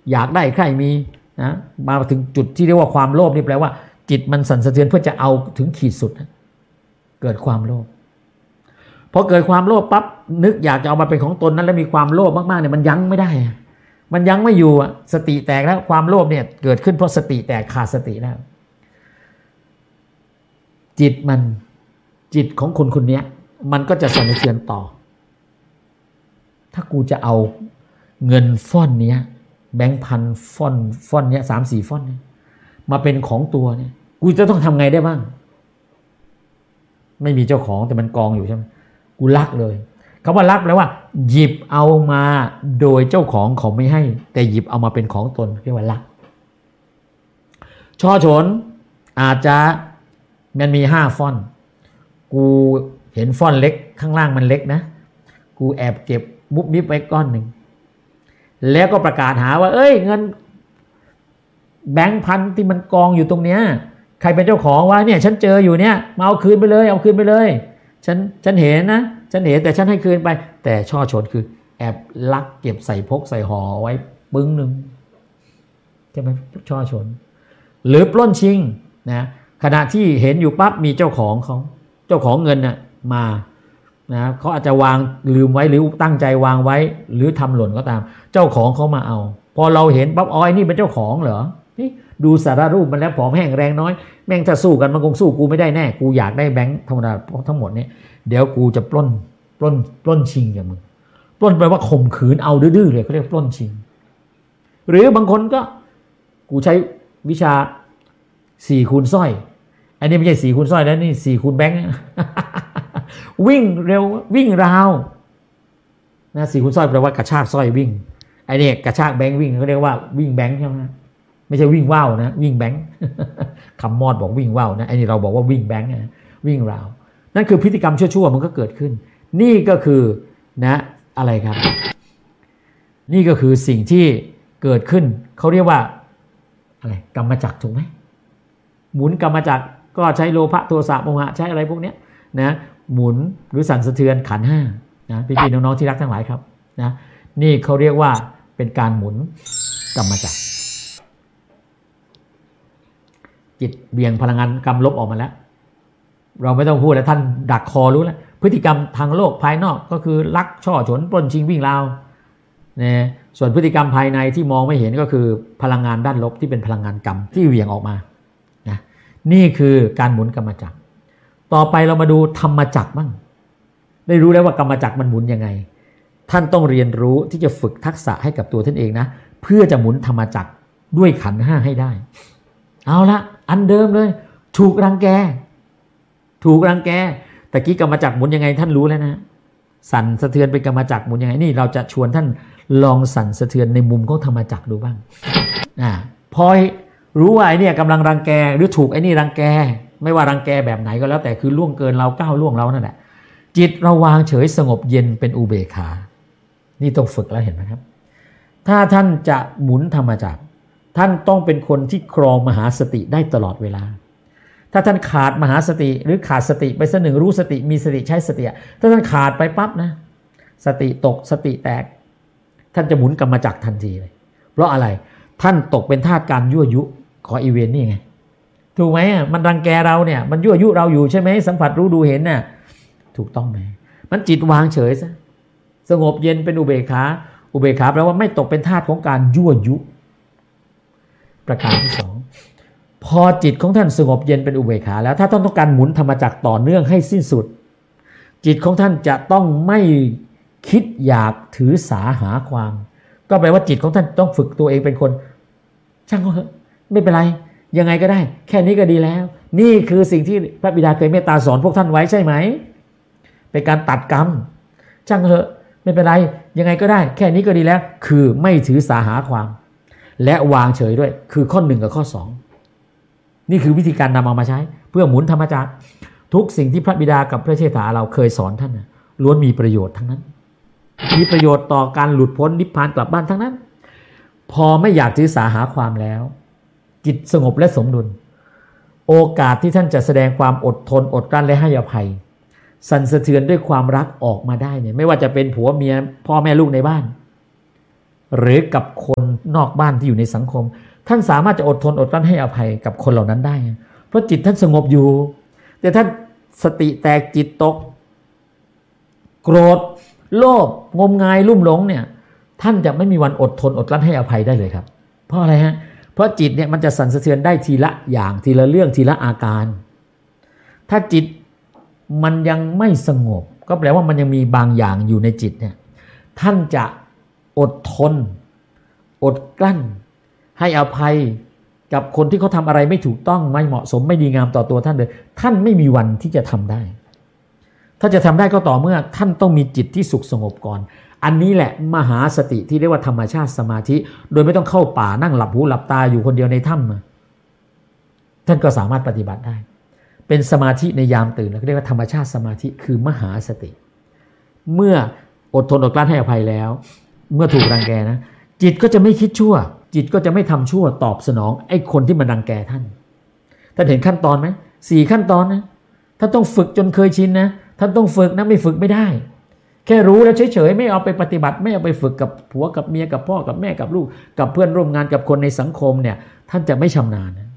อยากได้ใครมีนะมาถึงจุดที่เรียกว่าความโลภนี่แปลว่าจิตมันสั่นสะเทือนเพื่อจะเอาถึงขีดสุดเกิดความโลภพอเกิดความโลภปั๊บนึกอยากจะเอามาเป็นของตนนั้นแล้วมีความโลภมากๆเนี่ยมันยั้งไม่ได้มันยั้งไม่อยู่สติแตกแล้วความโลภเนี่ยเกิดขึ้นเพราะสติแตกขาดสติแล้วจิตของคนนี้มันก็จะสั่นสะเทือนต่อถ้ากูจะเอาเงินฟ่อนเนี้ยแบงค์พันฟ่อนเนี้ย3-4ฟ่อนเนี่ยมาเป็นของตัวเนี่ยกูจะต้องทำไงได้บ้างไม่มีเจ้าของแต่มันกองอยู่ใช่ไหมกูลักเลยคำว่าลักแปลว่าหยิบเอามาโดยเจ้าของเขาไม่ให้แต่หยิบเอามาเป็นของตนเรียกว่าลักช่อฉนอาจจะมันมี5ฟ่อนกูเห็นฟ่อนเล็กข้างล่างมันเล็กนะกูแอบเก็บมุบมิบไว้ก้อนหนึ่งแล้วก็ประกาศหาว่าเอ้ยเงินแบงค์พันที่มันกองอยู่ตรงเนี้ยใครเป็นเจ้าของวะเนี่ยฉันเจออยู่เนี่ยมาเอาคืนไปเลยเอาคืนไปเลยฉันเห็นนะฉันเห็นแต่ฉันให้คืนไปแต่ช่อฉนคือแอบลักเก็บใส่พกใส่ห่อไว้ปึ้งหนึ่งใช่ไหมช่อฉนหรือปล้นชิงนะขณะที่เห็นอยู่ปั๊บมีเจ้าของเขาเจ้าของเงินน่ะมานะเขาอาจจะวางลืมไว้หรือตั้งใจวางไว้หรือทำหล่นก็ตามเจ้าของเขามาเอาพอเราเห็นปั๊บอ๋อไอ้นี่เป็นเจ้าของเหรอนี่ดูสารรูปมันแล้วผอมแห้งแรงน้อยแม่งถ้าสู้กันมันคงสู้กูไม่ได้แน่กูอยากได้แบงค์ธรรมดาทั้งหมดเนี่ยเดี๋ยวกูจะปล้นชิงกับมึงปล้นแปลว่าข่มขืนเอาดื้อๆเลยเขาเรียกปล้นชิงหรือบางคนก็กูใช้วิชา4 คูณสร้อยอันนี้ไม่ใช่4 คูณสร้อยแล้วนี่4 คูณแบงค์วิ่งเร็ววิ่งราวนะ4 คูณสร้อยแปลว่ากระชากสร้อยวิ่งไอ้นี่กระชากแบงค์วิ่งเขาเรียกว่าวิ่งแบงค์ใช่ไหมไม่ใช่วิ่งว่าวนะวิ่งแบงค์คำมอดบอกวิ่งว่าวนะไอ้นี่เราบอกว่าวิ่งแบงค์นะวิ่งราวนั่นคือพฤติกรรมชั่วๆมันก็เกิดขึ้นนี่ก็คือนะอะไรครับนี่ก็คือสิ่งที่เกิดขึ้นเขาเรียกว่าอะไรกรรมจักรถูกไหมหมุนกรรมจักรก็ใช้โลภะโทสะโมหะใช้อะไรพวกนี้นะหมุนหรือสั่นสะเทือนขันธ์5นะพี่ๆน้องๆที่รักทั้งหลายครับนะนี่เขาเรียกว่าเป็นการหมุนกรรมจักรจิตเบี่ยงพลังงานกรรมลบออกมาแล้วเราไม่ต้องพูดแล้วท่านดักคอรู้แล้วพฤติกรรมทางโลกภายนอกก็คือลักช่อฉนปล้นชิงวิ่งราวนะส่วนพฤติกรรมภายในที่มองไม่เห็นก็คือพลังงานด้านลบที่เป็นพลังงานกรรมที่เหวี่ยงออกมานะนี่คือการหมุนกรรมจักรต่อไปเรามาดูธรรมจักรบ้างได้รู้แล้วว่ากรรมจักรมันหมุนยังไงท่านต้องเรียนรู้ที่จะฝึกทักษะให้กับตัวท่านเองนะเพื่อจะหมุนธรรมจักรด้วยขันธ์5ให้ได้เอาละอันเดิมเลยถูกรังแกตะกี้กรรมจักรหมุนยังไงท่านรู้แล้วนะสั่นสะเทือนเป็นกรรมจักรหมุนยังไงนี่เราจะชวนท่านลองสั่นสะเทือนในมุมของธรรมจักรดูบ้างพอรู้ว่าไอ้นี่กำลังรังแกหรือถูกไอ้นี่รังแกไม่ว่ารังแกแบบไหนก็แล้วแต่คือล่วงเกินเราก้าวล่วงเรานั่นแหละจิตเราวางเฉยสงบเย็นเป็นอุเบกขานี่ต้องฝึกแล้วเห็นไหมครับถ้าท่านจะหมุนธรรมจักรท่านต้องเป็นคนที่ครองมหาสติได้ตลอดเวลาถ้าท่านขาดมหาสติหรือขาดสติไปสักหนึ่งรู้สติมีสติใช้สติถ้าท่านขาดไปปั๊บนะสติตกสติแตกท่านจะหมุนกรรมจักรทันทีเลยเพราะอะไรท่านตกเป็นทาสการยั่วยุขออีเวนต์นี่ไงถูกไหมมันรังแกเราเนี่ยมันยั่วยุเราอยู่ใช่ไหมสัมผัสรู้ดูเห็นน่ะถูกต้องไหมมันจิตวางเฉยซะสงบเย็นเป็นอุเบกขาแปลว่าไม่ตกเป็นทาสของการยั่วยุประการที่2พอจิตของท่านสงบเย็นเป็นอุเบกขาแล้วถ้าท่านต้องการหมุนธรรมจักรต่อเนื่องให้สิ้นสุดจิตของท่านจะต้องไม่คิดอยากถือสาหาความก็แปลว่าจิตของท่านต้องฝึกตัวเองเป็นคนช่างเขาเถอะไม่เป็นไรยังไงก็ได้แค่นี้ก็ดีแล้วนี่คือสิ่งที่พระบิดาเคยเมตตาสอนพวกท่านไว้ใช่ไหมเป็นการตัดกรรมช่างเถอะไม่เป็นไรยังไงก็ได้แค่นี้ก็ดีแล้วคือไม่ถือสาหาความและวางเฉยด้วยคือข้อ1กับข้อ2นี่คือวิธีการนำเอามาใช้เพื่อหมุนธรรมจักรทุกสิ่งที่พระบิดากับพระเชษฐาเราเคยสอนท่านนะล้วนมีประโยชน์ทั้งนั้นมีประโยชน์ต่อการหลุดพ้นนิพพานกลับบ้านทั้งนั้นพอไม่อยากถือสาหาความแล้วจิตสงบและสมดุลโอกาสที่ท่านจะแสดงความอดทนอดกลั้นและให้อภัยสั่นสะเทือนด้วยความรักออกมาได้เนี่ยไม่ว่าจะเป็นผัวเมียพ่อแม่ลูกในบ้านหรือกับคนนอกบ้านที่อยู่ในสังคมท่านสามารถจะอดทนอดกลั้นให้อภัยกับคนเหล่านั้นได้เพราะจิตท่านสงบอยู่แต่ท่านสติแตกจิตตกโกรธโลภงมงายลุ่มหลงเนี่ยท่านจะไม่มีวันอดทนอดกลั้นให้อภัยได้เลยครับเพราะอะไรฮะเพราะจิตเนี่ยมันจะสั่นสะเทือนได้ทีละอย่างทีละเรื่องทีละอาการถ้าจิตมันยังไม่สงบก็แปลว่ามันยังมีบางอย่างอยู่ในจิตเนี่ยท่านจะอดทนอดกลั้นให้อภัยกับคนที่เขาทำอะไรไม่ถูกต้องไม่เหมาะสมไม่ดีงามต่อตัวท่านเลยท่านไม่มีวันที่จะทำได้ถ้าจะทำได้ก็ต่อเมื่อท่านต้องมีจิตที่สุขสงบก่อนอันนี้แหละมหาสติที่เรียกว่าธรรมชาติสมาธิโดยไม่ต้องเข้าป่านั่งหลับหูหลับตาอยู่คนเดียวในถ้ำท่านก็สามารถปฏิบัติได้เป็นสมาธิในยามตื่นเรียกว่าธรรมชาติสมาธิคือมหาสติเมื่ออดทนอดกลั้นให้อภัยแล้วเมื่อถูกรังแกนะจิตก็จะไม่คิดชั่วจิตก็จะไม่ทำชั่วตอบสนองไอ้คนที่มันรังแกท่านเห็นขั้นตอนไหม4ขั้นตอนนะท่านต้องฝึกจนเคยชินนะท่านต้องฝึกนะไม่ฝึกไม่ได้แค่รู้แล้วเฉยๆไม่เอาไปปฏิบัติไม่เอาไปฝึกกับผัวกับเมียกับพ่อกับแม่กับลูกกับเพื่อนร่วมงานกับคนในสังคมเนี่ยท่านจะไม่ชำนาญนะ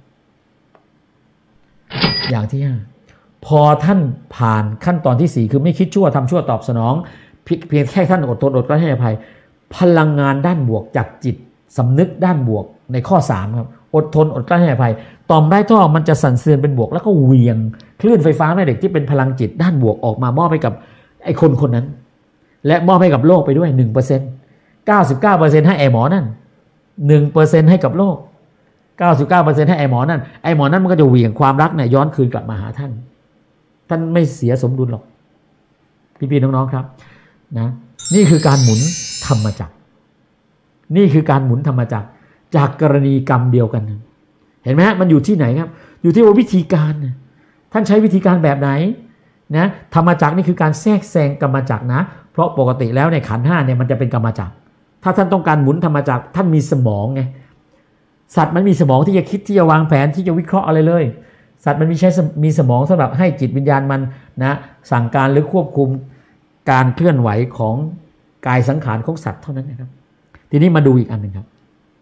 อย่างที่5พอท่านผ่านขั้นตอนที่4คือไม่คิดชั่วทำชั่วตอบสนองเพียงแค่ท่านอดทนอดกลั้นให้อภัยพลังงานด้านบวกจากจิตสำนึกด้านบวกในข้อ3ครับอดทนอดกลั้นให้อภัยต่อมไร้ท่อมันจะสั่นสะเทือนเป็นบวกแล้วก็เหวี่ยงคลื่นไฟฟ้าแม่เหล็กที่เป็นพลังจิตด้านบวกออกมามอบให้กับไอ้คนคนนั้นและมอบให้กับโลกไปด้วย 1% 99% ให้ไอ้หมอนั่น 1% ให้กับโลก 99% ให้ไอ้หมอนั่นไอ้หมอนั่นมันก็จะเหวี่ยงความรักเนี่ยย้อนคืนกลับมาหาท่านไม่เสียสมดุลหรอกพี่ๆน้องๆครับนะนี่คือการหมุนธรรมจักรนี่คือการหมุนธรรมจักรจากกรณีกรรมเดียวกันเห็นไหมฮะมันอยู่ที่ไหนครับอยู่ที่ว่าวิธีการท่านใช้วิธีการแบบไหนนะธรรมจักรนี่คือการแทรกแซงกรรมจักรนะเพราะปกติแล้วในขันธ์5เนี่ยมันจะเป็นกรรมจักรถ้าท่านต้องการหมุนธรรมจักรท่านมีสมองไงสัตว์มันมีสมองที่จะคิดที่จะวางแผนที่จะวิเคราะห์อะไรเลยสัตว์มันมีสมองสำหรับให้จิตวิญญาณมันนะสั่งการหรือควบคุมการเคลื่อนไหวของกายสังขารของสัตว์เท่านั้นนะครับทีนี้มาดูอีกอันหนึ่งครับ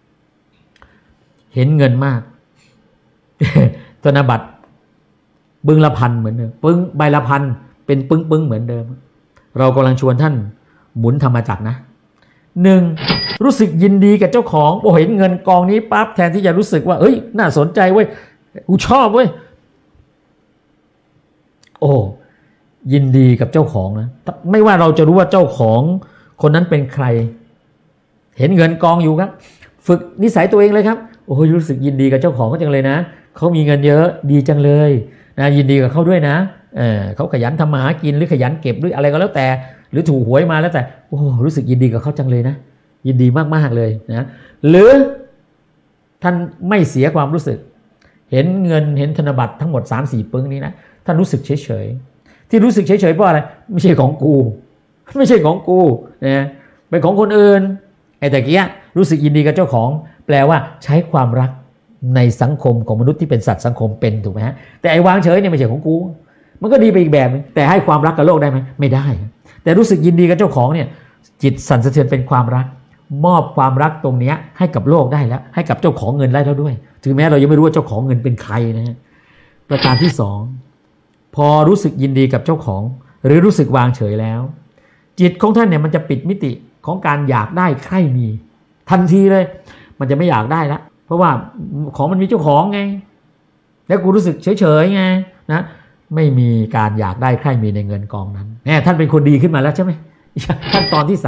เห็นเงินมากธนบัตรปึ้งละพันเหมือนเดิมปึ้งใบละพันเป็นปึ้งเหมือนเดิมเรากำลังชวนท่านหมุนธรรมจักรนะ1รู้สึกยินดีกับเจ้าของพอเห็นเงินกองนี้ปั๊บแทนที่จะรู้สึกว่าเอ้ยน่าสนใจเว้ยกูชอบเว้ยโอ้ยินดีกับเจ้าของนะไม่ว่าเราจะรู้ว่าเจ้าของคนนั้นเป็นใครเห็นเงินกองอยู่ครับฝึกนิสัยตัวเองเลยครับโอ้ยรู้สึกยินดีกับเจ้าของเขาจังเลยนะเขามีเงินเยอะดีจังเลยนะยินดีกับเขาด้วยนะเขาขยันทำมาหากินหรือขยันเก็บหรืออะไรก็แล้วแต่หรือถูกหวยมาแล้วแต่โอ้รู้สึกยินดีกับเขาจังเลยนะยินดีมากๆเลยนะหรือท่านไม่เสียความรู้สึกเห็นเงินเห็นธนบัตรทั้งหมด 3-4 ปึ้งนี้นะท่านรู้สึกเฉยๆที่รู้สึกเฉยๆเพราะอะไรไม่ใช่ของกูไม่ใช่ของกูนะเป็นของคนอื่นไอ้ตะกี้รู้สึกยินดีกับเจ้าของแปลว่าใช้ความรักในสังคมของมนุษย์ที่เป็นสัตว์สังคมเป็นถูกไหมฮะแต่ไอ้วางเฉยเนี่ยไม่ใช่ของกูมันก็ดีไปอีกแบบนึงแต่ให้ความรักกับโลกได้ไหมไม่ได้แต่รู้สึกยินดีกับเจ้าของเนี่ยจิตสั่นสะเทือนเป็นความรักมอบความรักตรงนี้ให้กับโลกได้แล้วให้กับเจ้าของเงินได้แล้วด้วยถึงแม้เรายังไม่รู้ว่าเจ้าของเงินเป็นใครนะฮะประการที่2พอรู้สึกยินดีกับเจ้าของหรือรู้สึกวางเฉยแล้วจิตของท่านเนี่ยมันจะปิดมิติของการอยากได้ใคร่มีทันทีเลยมันจะไม่อยากได้แล้วเพราะว่าของมันมีเจ้าของไงแล้วกูรู้สึกเฉยๆไงนะไม่มีการอยากได้ใคร่มีในเงินกองนั้นเนี่ยท่านเป็นคนดีขึ้นมาแล้วใช่ไหมขั้นตอนที่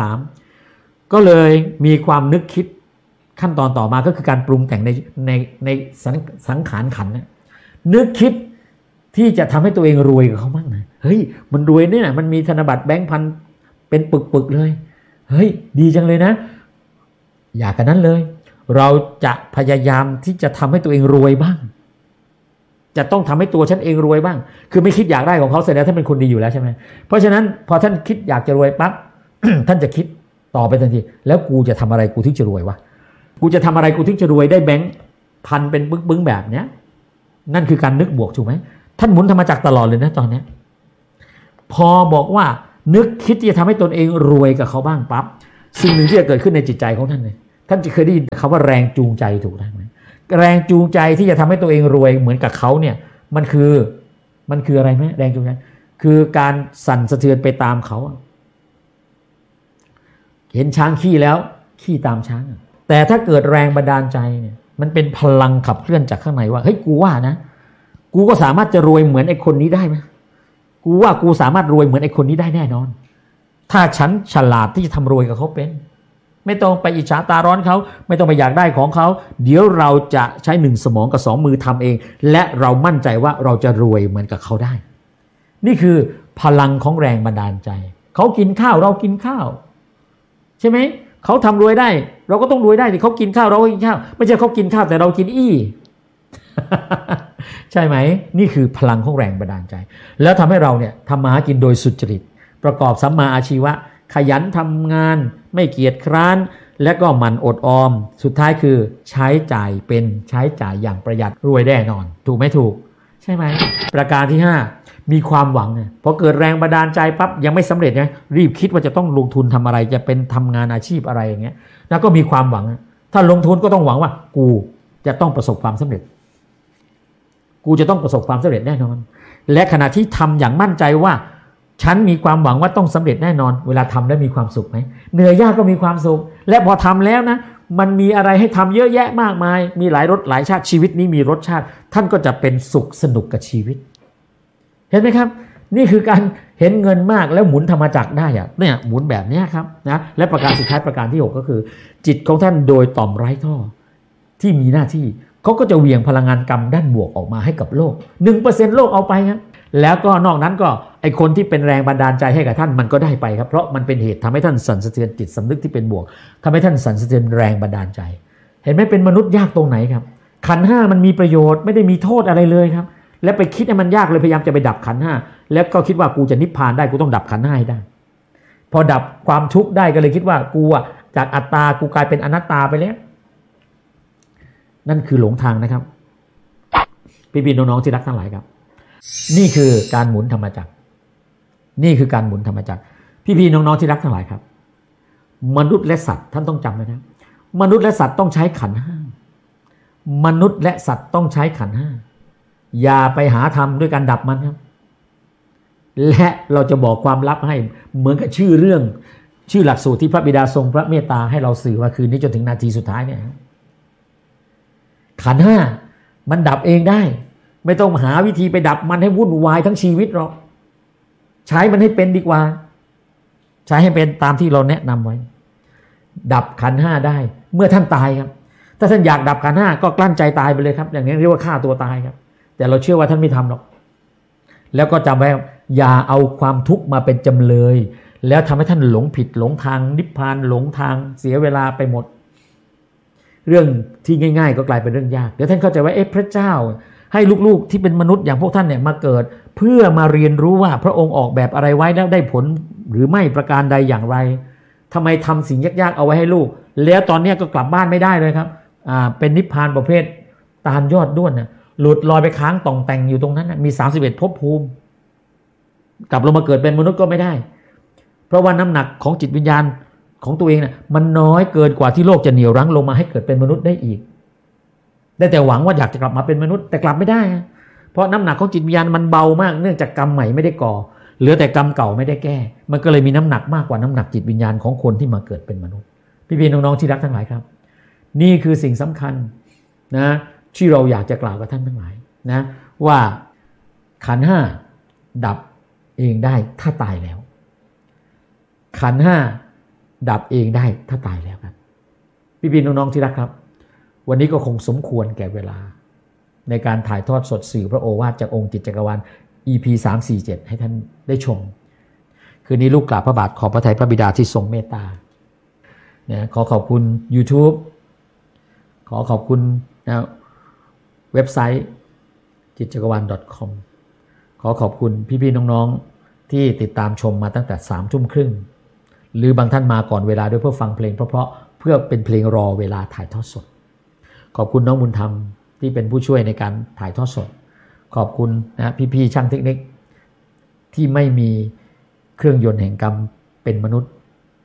3ก็เลยมีความนึกคิดขั้นตอนต่อมาก็คือการปรุงแต่งในสังขารขันธ์นะนึกคิดที่จะทำให้ตัวเองรวยกับเขาบ้างนะเฮ้ยมันรวยเนี่ยมันมีธนบัตรแบงค์พันเป็นปึกๆเลยเฮ้ยดีจังเลยนะอยากกันนั้นเลยเราจะพยายามที่จะทำให้ตัวเองรวยบ้างจะต้องทำให้ตัวฉันเองรวยบ้างคือไม่คิดอยากได้ของเขาเสร็จแล้วท่านเป็นคนดีอยู่แล้วใช่ไหมเพราะฉะนั้นพอท่านคิดอยากจะรวยปั๊บ ท่านจะคิดต่อไปทันทีแล้วกูจะทำอะไรกูถึงจะรวยวะกูจะทำอะไรกูถึงจะรวยได้แบงค์พันเป็นปึ้งแบบเนี้ยนั่นคือการนึกบวกถูกไหมท่านหมุนธรรมจักรตลอดเลยนะตอนนี้พอบอกว่านึกคิดที่จะทำให้ตนเองรวยกับเขาบ้างปั๊บสิ่งหนึ่งที่จะเกิดขึ้นในจิตใจของท่านเลยท่านจะเคยได้ยินคำว่าแรงจูงใจถูกไหมแรงจูงใจที่จะทำให้ตัวเองรวยเหมือนกับเขาเนี่ยมันคืออะไรไหมแรงจูงใจคือการสั่นสะเทือนไปตามเขาเห็นช้างขี้แล้วขี้ตามช้างแต่ถ้าเกิดแรงบันดาลใจเนี่ยมันเป็นพลังขับเคลื่อนจากข้างในว่าเฮ้ยกูว่านะกูก็สามารถจะรวยเหมือนไอ้คนนี้ได้ไหมกูว่ากูสามารถรวยเหมือนไอ้คนนี้ได้แน่นอนถ้าฉันฉลาดที่จะทำรวยกับเขาเป็นไม่ต้องไปอิจฉาตาร้อนเขาไม่ต้องไปอยากได้ของเขาเดี๋ยวเราจะใช้1 สมองกับ2 มือทำเองและเรามั่นใจว่าเราจะรวยเหมือนกับเขาได้นี่คือพลังของแรงบันดาลใจเขากินข้าวเรากินข้าวใช่ไหมเขาทำรวยได้เราก็ต้องรวยได้ที่เขากินข้าวเราก็กินข้าวไม่ใช่เขากินข้าวแต่เรากินอี้ ใช่ไหมนี่คือพลังของแรงบันดาลใจแล้วทำให้เราเนี่ยทำมาหากินโดยสุจริตประกอบสัมมาอาชีวะขยันทำงานไม่เกียจคร้านและก็หมั่นอดออมสุดท้ายคือใช้จ่ายเป็นใช้จ่ายอย่างประหยัดรวยแน่นอนถูกไหมถูกใช่ไหมประการที่5มีความหวังพอเกิดแรงบันดาลใจปั๊บยังไม่สำเร็จนะรีบคิดว่าจะต้องลงทุนทำอะไรจะเป็นทำงานอาชีพอะไรอย่างเงี้ยแล้วก็มีความหวังถ้าลงทุนก็ต้องหวังว่ากูจะต้องประสบความสำเร็จกูจะต้องประสบความสำเร็จแน่นอนและขณะที่ทำอย่างมั่นใจว่าฉันมีความหวังว่าต้องสำเร็จแน่นอนเวลาทำแล้วมีความสุขไหมเหนื่อยยากก็มีความสุขและพอทำแล้วนะมันมีอะไรให้ทำเยอะแยะมากมายมีหลายรสหลายชาติชีวิตนี้มีรสชาติท่านก็จะเป็นสุขสนุกกับชีวิตเห็นไหมครับนี่คือการเห็นเงินมากแล้วหมุนธรรมจักรได้เนี่ยหมุนแบบนี้ครับนะและประการสุดท้ายประการที่6ก็คือจิตของท่านโดยต่อมไร้ท่อที่มีหน้าที่เขาก็จะเหวี่ยงพลังงานกรรมด้านบวกออกมาให้กับโลก 1% โลกเอาไปครับแล้วก็นอกนั้นก็ไอคนที่เป็นแรงบันดาลใจให้กับท่านมันก็ได้ไปครับเพราะมันเป็นเหตุทำให้ท่านสั่นสะเทือนจิตสำนึกที่เป็นบวกทำให้ท่านสั่นสะเทือนแรงบันดาลใจเห็นไหมเป็นมนุษย์ยากตรงไหนครับขันธ์5มันมีประโยชน์ไม่ได้มีโทษอะไรเลยครับและไปคิดให้มันยากเลยพยายามจะไปดับขันธ์5แล้วก็คิดว่ากูจะนิพพานได้กูต้องดับขันธ์5ให้ได้พอดับความทุกข์ได้ก็เลยคิดว่ากูจากอัตตากูกลายเป็นอนัตตาไปแล้วนั่นคือหลงทางนะครับพี่ๆน้องๆที่รักทั้งหลายครับนี่คือการหมุนธรรมจักรนี่คือการหมุนธรรมจักรพี่ๆน้องๆที่รักทั้งหลายครับมนุษย์และสัตว์ท่านต้องจำไว้นะมนุษย์และสัตว์ต้องใช้ขันธ์5มนุษย์และสัตว์ต้องใช้ขันธ์5อย่าไปหาทำด้วยการดับมันครับและเราจะบอกความลับให้เหมือนกับชื่อเรื่องชื่อหลักสูตรที่พระบิดาทรงพระเมตตาให้เราสื่อว่าคืนนี้จนถึงนาทีสุดท้ายเนี่ยขันธ์5มันดับเองได้ไม่ต้องหาวิธีไปดับมันให้วุ่นวายทั้งชีวิตหรอกใช้มันให้เป็นดีกว่าใช้ให้เป็นตามที่เราแนะนำไว้ดับขันธ์5ได้เมื่อท่านตายครับถ้าท่านอยากดับขันธ์5ก็กลั้นใจตายไปเลยครับอย่างนี้เรียกว่าฆ่าตัวตายครับแต่เราเชื่อว่าท่านไม่ทำหรอกแล้วก็จำไว้อย่าเอาความทุกข์มาเป็นจำเลยแล้วทำให้ท่านหลงผิดหลงทางนิพพานหลงทางเสียเวลาไปหมดเรื่องที่ง่ายๆก็กลายเป็นเรื่องยากเดี๋ยวท่านเข้าใจว่าพระเจ้าให้ลูกๆที่เป็นมนุษย์อย่างพวกท่านเนี่ยมาเกิดเพื่อมาเรียนรู้ว่าพระองค์ออกแบบอะไรไว้แล้วได้ผลหรือไม่ประการใดอย่างไรทำไมทำสิ่งยากๆเอาไว้ให้ลูกแล้วตอนนี้ก็กลับบ้านไม่ได้เลยครับเป็นนิพพานประเภทตาลยอดด้วนนะหลุดลอยไปค้างต่องแต่งอยู่ตรงนั้นนะมี31ภพภูมิกลับลงมาเกิดเป็นมนุษย์ก็ไม่ได้เพราะว่าน้ำหนักของจิตวิญญาณของตัวเองนะมันน้อยเกินกว่าที่โลกจะเหนี่ยวรั้งลงมาให้เกิดเป็นมนุษย์ได้อีกได้แต่หวังว่าอยากจะกลับมาเป็นมนุษย์แต่กลับไม่ได้เพราะน้ำหนักของจิตวิญญาณมันเบามากเนื่องจากกรรมใหม่ไม่ได้ก่อเหลือแต่กรรมเก่าไม่ได้แก้มันก็เลยมีน้ำหนักมากกว่าน้ำหนักจิตวิญญาณของคนที่มาเกิดเป็นมนุษย์พี่ๆน้องๆที่รักทั้งหลายครับนี่คือสิ่งสำคัญนะที่เราอยากจะกล่าวกับท่านทั้งหลายนะว่าขันธ์5ดับเองได้ถ้าตายแล้วขันธ์5ดับเองได้ถ้าตายแล้วครับพี่ๆน้องๆที่รักครับวันนี้ก็คงสมควรแก่เวลาในการถ่ายทอดสดสื่อพระโอวาทจากองค์จิตจักรวาล EP 347ให้ท่านได้ชมคืนนี้ลูกกราบพระบาทขอบพระทัยพระบิดาที่ทรงเมตตานะขอขอบคุณ YouTube ขอขอบคุณนะเว็บไซต์จิตจักรวาล .com ขอขอบคุณพี่ๆน้องๆที่ติดตามชมมาตั้งแต่ 3:30 น.หรือบางท่านมาก่อนเวลาด้วยเพื่อฟังเพลงเพราะๆเพื่อเป็นเพลงรอเวลาถ่ายทอดสดขอบคุณน้องบุญธรรมที่เป็นผู้ช่วยในการถ่ายทอดสดขอบคุณนะพี่ๆช่างเทคนิคที่ไม่มีเครื่องยนต์แห่งกรรมเป็นมนุษย์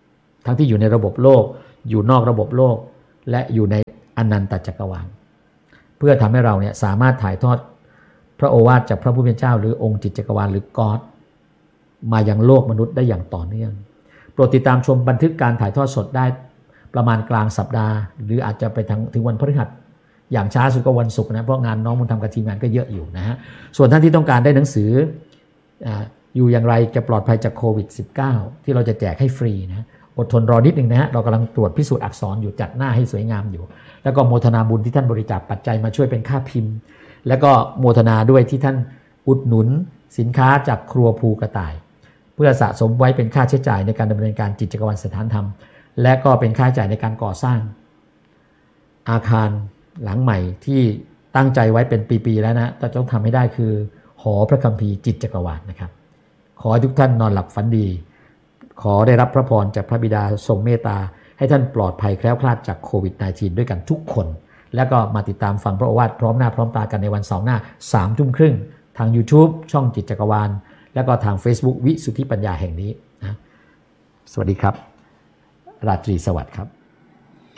ทั้งที่อยู่ในระบบโลกอยู่นอกระบบโลกและอยู่ในอนันตจักรวาลเพื่อทำให้เราเนี่ยสามารถถ่ายทอดพระโอวาทจากพระผู้เป็นเจ้าหรือองค์จิตจักรวาลหรือก็อดมายังโลกมนุษย์ได้อย่างต่อเนื่องโปรดติดตามชมบันทึกการถ่ายทอดสดได้ประมาณกลางสัปดาห์หรืออาจจะไปถึงวันพฤหัสอย่างช้าสุดก็วันศุกร์นะเพราะงานน้องบุญธรรมกับทีมงานก็เยอะอยู่นะฮะส่วนท่านที่ต้องการได้หนังสืออยู่อย่างไรจะปลอดภัยจากโควิด -19 ที่เราจะแจกให้ฟรีนะอดทนรอนิดหนึ่งนะฮะเรากำลังตรวจพิสูจน์อักษรอยู่จัดหน้าให้สวยงามอยู่แล้วก็โมทนาบุญที่ท่านบริจาคปัจจัยมาช่วยเป็นค่าพิมพ์แล้วก็โมทนาด้วยที่ท่านอุดหนุนสินค้าจากครัวภูกระต่ายเพื่อสะสมไว้เป็นค่าใช้จ่ายในการดำเนินการจิตจักรวาลสถานธรรมและก็เป็นค่าใช้จ่ายในการก่อสร้างอาคารหลังใหม่ที่ตั้งใจไว้เป็นปีๆแล้วนะแต่ต้องทำให้ได้คือหอพระคัมภีร์จิตจักรวาลนะครับขอให้ทุกท่านนอนหลับฝันดีขอได้รับพระพรจากพระบิดาทรงเมตตาให้ท่านปลอดภัยแคล้วคลาดจากโควิด -19 ด้วยกันทุกคนแล้วก็มาติดตามฟังพระโอวาทพร้อมหน้าพร้อมตากันในวันเสาร์หน้า 3:30 น.ทาง YouTube ช่องจิตจักรวาลแล้วก็ทาง Facebook วิสุทธิปัญญาแห่งนี้นะสวัสดีครับราตรีสวัสดิ์ครับ